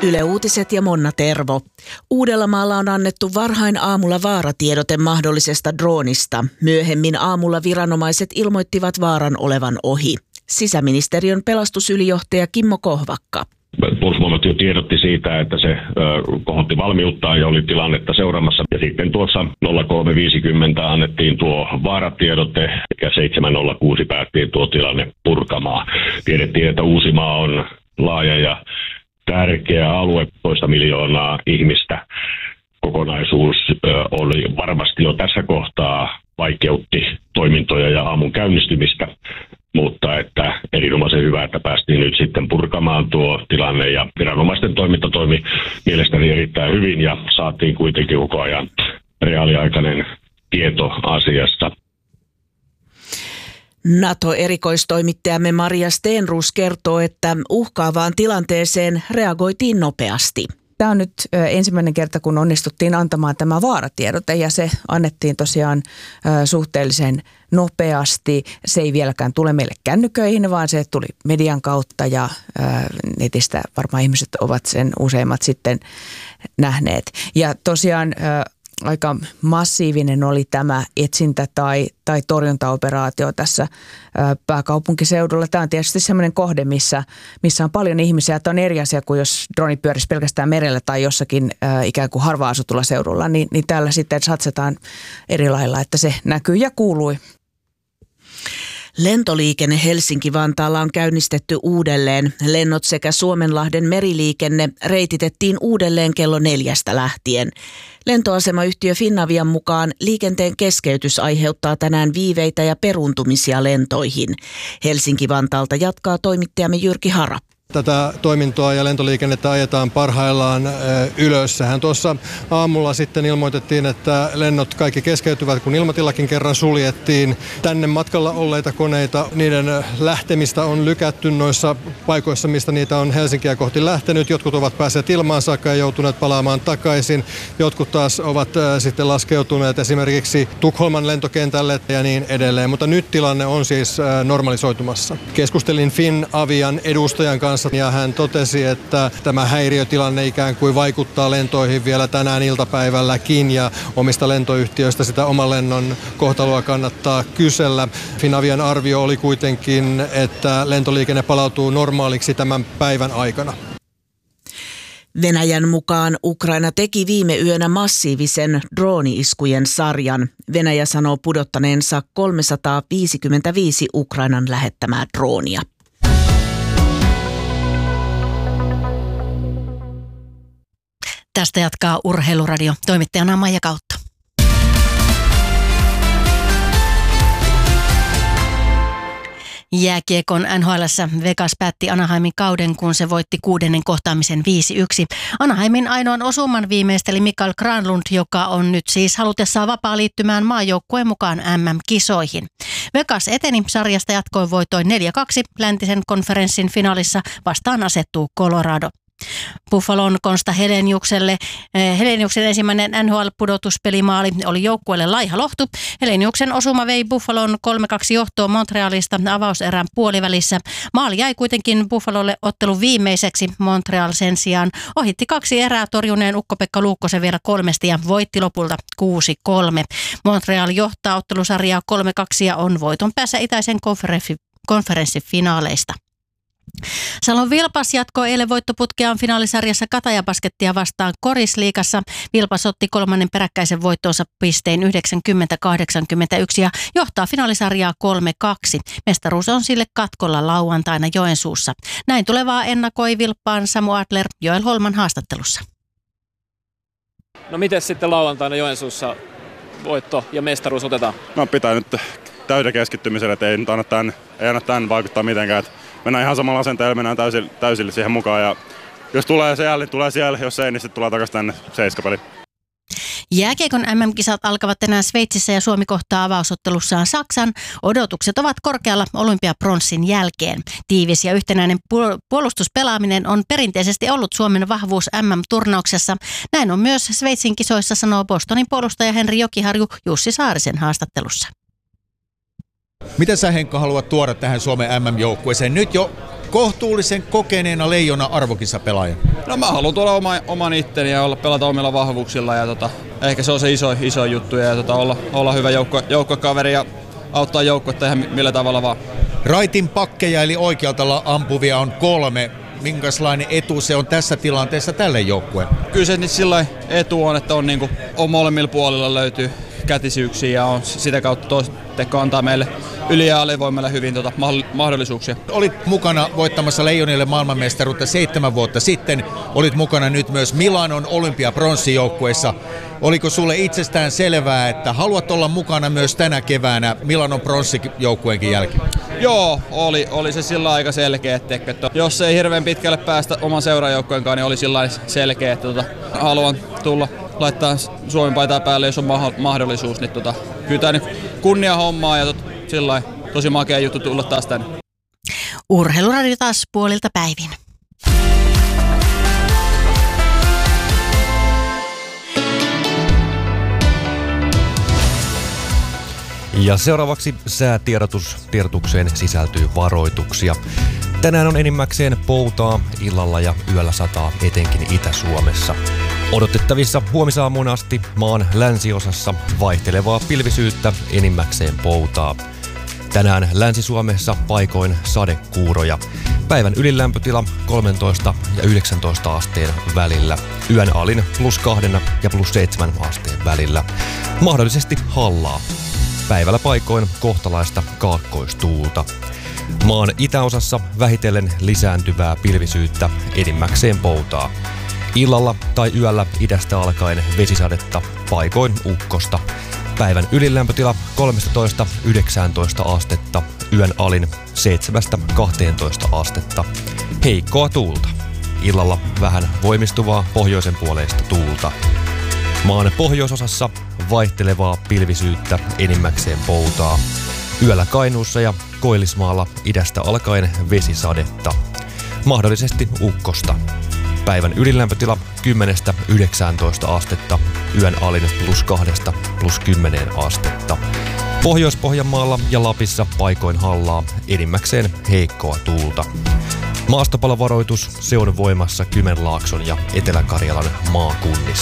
Yle Uutiset ja Monna Tervo. Uudellamaalla on annettu varhain aamulla vaaratiedote mahdollisesta droonista. Myöhemmin aamulla viranomaiset ilmoittivat vaaran olevan ohi. Sisäministeriön pelastusylijohtaja Kimmo Kohvakka. Puolustusvoimat jo tiedotti siitä, että se kohotti valmiuttaan ja oli tilannetta seuraamassa. Ja sitten tuossa 03.50 annettiin tuo vaaratiedote ja 7.06 päättiin tuo tilanne purkamaan. Tiedettiin, että Uusimaa on laaja ja tärkeä alue, 1,5 miljoonaa ihmistä. Kokonaisuus oli varmasti jo tässä kohtaa vaikeutti toimintoja ja aamun käynnistymistä, mutta että erinomaisen hyvä, että päästiin nyt sitten purkamaan tuo tilanne ja viranomaisten toiminta toimi mielestäni erittäin hyvin ja saatiin kuitenkin koko ajan reaaliaikainen tieto asiasta. NATO-erikoistoimittajamme Maria Stenroos kertoo, että uhkaavaan tilanteeseen reagoitiin nopeasti. Tämä on nyt ensimmäinen kerta, kun onnistuttiin antamaan tämä vaaratiedote ja se annettiin tosiaan suhteellisen nopeasti. Se ei vieläkään tule meille kännyköihin, vaan se tuli median kautta ja netistä varmaan ihmiset ovat sen useimmat sitten nähneet. Ja tosiaan aika massiivinen oli tämä etsintä- tai torjuntaoperaatio tässä pääkaupunkiseudulla. Tämä on tietysti sellainen kohde, missä on paljon ihmisiä. Tämä on eri asia kuin jos droni pyörisi pelkästään merellä tai jossakin ikään kuin harva-asutulla seudulla, niin täällä sitten satsataan eri lailla, että se näkyy ja kuului. Lentoliikenne Helsinki-Vantaalla on käynnistetty uudelleen. Lennot sekä Suomenlahden meriliikenne reititettiin uudelleen kello 4 lähtien. Lentoasemayhtiö Finnavian mukaan liikenteen keskeytys aiheuttaa tänään viiveitä ja peruuntumisia lentoihin. Helsinki-Vantaalta jatkaa toimittajamme Jyrki Hara. Tätä toimintoa ja lentoliikennettä ajetaan parhaillaan ylös. Sehän tuossa aamulla sitten ilmoitettiin, että lennot kaikki keskeytyvät, kun ilmatilakin kerran suljettiin. Tänne matkalla olleita koneita, niiden lähtemistä on lykätty noissa paikoissa, mistä niitä on Helsinkiä kohti lähtenyt. Jotkut ovat päässeet ilmaan saakka ja joutuneet palaamaan takaisin. Jotkut taas ovat sitten laskeutuneet esimerkiksi Tukholman lentokentälle ja niin edelleen. Mutta nyt tilanne on siis normalisoitumassa. Keskustelin Finavian edustajan kanssa ja hän totesi, että tämä häiriötilanne ikään kuin vaikuttaa lentoihin vielä tänään iltapäivälläkin ja omista lentoyhtiöistä sitä oman lennon kohtaloa kannattaa kysellä. Finavian arvio oli kuitenkin, että lentoliikenne palautuu normaaliksi tämän päivän aikana. Venäjän mukaan Ukraina teki viime yönä massiivisen drooni-iskujen sarjan. Venäjä sanoo pudottaneensa 355 Ukrainan lähettämää droonia. Tästä jatkaa Urheiluradio. Toimittajana Maija Kautto. Jääkiekon NHL:ssä Vegas päätti Anaheimin kauden, kun se voitti 6. kohtaamisen 5-1. Anaheimin ainoan osuman viimeisteli Mikael Granlund, joka on nyt siis halutessaan vapaa liittymään maajoukkueen mukaan MM-kisoihin. Vegas eteni sarjasta jatkoin voitoin 4-2. Läntisen konferenssin finaalissa vastaan asettuu Colorado. Buffalon Konsta Heleniuksen ensimmäinen NHL-pudotuspelimaali oli joukkueelle laiha lohtu. Heleniuksen osuma vei Buffalon 3-2 johtoon Montrealista avauserän puolivälissä. Maali jäi kuitenkin Buffalolle ottelun viimeiseksi. Montreal sen sijaan ohitti 2 erää torjuneen Ukko-Pekka Luukkosen vielä 3 ja voitti lopulta 6-3. Montreal johtaa ottelusarjaa 3-2 ja on voiton päässä itäisen konferenssifinaaleista. Salon Vilpas jatkoi eilen voittoputkeaan finaalisarjassa Katajabaskettia vastaan Korisliigassa. Vilpas otti 3. peräkkäisen voittonsa pistein 90-81 ja johtaa finaalisarjaa 3-2. Mestaruus on sille katkolla lauantaina Joensuussa. Näin tulevaa ennakoi Vilppaan Samu Adler Joel Holman haastattelussa. No miten sitten lauantaina Joensuussa voitto ja mestaruus otetaan? No pitää nyt täyden keskittymisellä, että ei anna tämän vaikuttaa mitenkään. Että mennään ihan samalla asenteella, mennään täysille siihen mukaan ja jos tulee siellä, niin tulee siellä, jos ei, niin sitten tulee takaisin tänne seiskapeli. Jääkiekon MM-kisat alkavat tänään Sveitsissä ja Suomi kohtaa avausottelussaan Saksan. Odotukset ovat korkealla olympiapronssin jälkeen. Tiivis ja yhtenäinen puolustuspelaaminen on perinteisesti ollut Suomen vahvuus MM-turnauksessa. Näin on myös Sveitsin kisoissa, sanoo Bostonin puolustaja Henri Jokiharju Jussi Saarisen haastattelussa. Miten sä, Henkka, haluat tuoda tähän Suomen MM-joukkueeseen nyt jo kohtuullisen kokeneena Leijona arvokisapelaaja? No mä haluan tuolla oman itteni ja pelata omilla vahvuuksilla ja ehkä se on se iso juttu ja olla hyvä joukkokaveri ja auttaa joukkuetta ihan millä tavalla vaan. Raitin pakkeja eli oikealta ampuvia on 3. Minkälainen etu se on tässä tilanteessa tälle joukkueelle? Kyllä se sillä etu on, että on molemmilla puolilla löytyy kätisyyksiä ja on sitä kautta teko antaa meille yli- ja alivoimalle hyvin mahdollisuuksia. Olit mukana voittamassa Leijonille maailmanmestaruutta 7 vuotta sitten. Olit mukana nyt myös Milanon olympiapronssijoukkueessa. Oliko sulle itsestään selvää, että haluat olla mukana myös tänä keväänä Milanon pronssijoukkueenkin jälkeen? Joo, oli se sillä aika selkeä, että jos ei hirveän pitkälle päästä oman seurajoukkueenkaan, niin oli sillä selkeä, että haluan tulla laittaa Suomen paitaa päälle, jos on mahdollisuus. Niin kyllä tämä kunnia hommaa ja sillä tosi makea juttu tulla taas tänne. Urheiluradio taas puolilta päivin. Ja seuraavaksi säätiedotukseen sisältyy varoituksia. Tänään on enimmäkseen poutaa, illalla ja yöllä sataa etenkin Itä-Suomessa. Odotettavissa huomisaamuun asti maan länsiosassa vaihtelevaa pilvisyyttä, enimmäkseen poutaa. Tänään Länsi-Suomessa paikoin sadekuuroja. Päivän ylilämpötila 13 ja 19 asteen välillä. Yön alin +2 ja +7 asteen välillä. Mahdollisesti hallaa. Päivällä paikoin kohtalaista kaakkoistuulta. Maan itäosassa vähitellen lisääntyvää pilvisyyttä, enimmäkseen poutaa. Illalla tai yöllä idästä alkaen vesisadetta, paikoin ukkosta. Päivän ylilämpötila 13-19 astetta, yön alin 7-12 astetta. Heikkoa tuulta. Illalla vähän voimistuvaa pohjoisen puoleista tuulta. Maan pohjoisosassa vaihtelevaa pilvisyyttä, enimmäkseen poutaa. Yöllä Kainuussa ja Koillismaalla idästä alkaen vesisadetta. Mahdollisesti ukkosta. Päivän ylilämpötila 10-19 astetta, yön alin +2 +10 astetta. Pohjois-Pohjanmaalla ja Lapissa paikoin hallaa, enimmäkseen heikkoa tuulta. Maastopalovaroitus, se on voimassa Kymenlaakson ja Etelä-Karjalan maakunnissa.